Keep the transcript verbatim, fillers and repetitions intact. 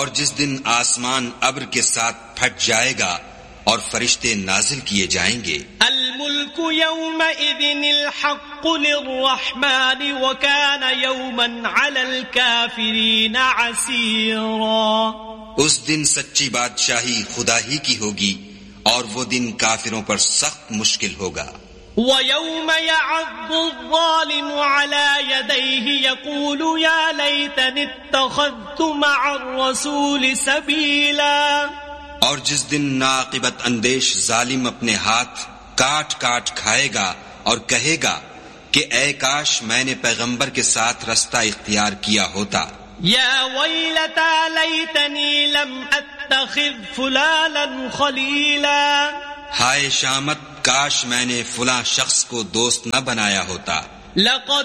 और जिस दिन आसमान अब्र के साथ फट जाएगा और फरिश्ते नाजिल किए जाएंगे। अल मुल्कु यौमइज़िनिल हक़्क़ु लिर्रहमान व कान यौमन अलल काफिरीन असीरा। उस दिन सच्ची बादशाही खुदा ही की होगी और वो दिन काफिरों पर सख्त मुश्किल होगा। व यौम यअद्दु ज़्ज़ालिमु अला यदैहि यक़ूलु या लैतनी इत्तख़ज़्तु मअर रसूलि सबीला। और जिस दिन नाक़िबत अंदेश जालिम अपने हाथ काट काट खाएगा और कहेगा कि ऐ काश मैंने पैगंबर के साथ रास्ता इख्तियार किया होता। या वैलता लैतनी लम अत्तखिज़ फुलालन खलीला। हाय शामत, काश मैंने फुला शख्स को दोस्त न बनाया होता। लक़द